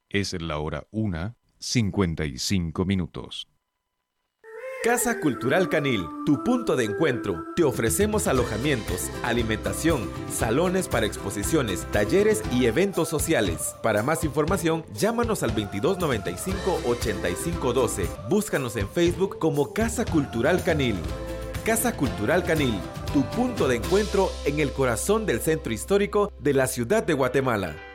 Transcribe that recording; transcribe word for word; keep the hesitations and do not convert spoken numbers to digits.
Es la hora una, cincuenta y cinco minutos. Casa Cultural Canil, tu punto de encuentro. Te ofrecemos alojamientos, alimentación, salones para exposiciones, talleres y eventos sociales. Para más información, llámanos al veintidós noventa y cinco, ochenta y cinco doce. Búscanos en Facebook como Casa Cultural Canil. Casa Cultural Canil, tu punto de encuentro en el corazón del centro histórico de la ciudad de Guatemala.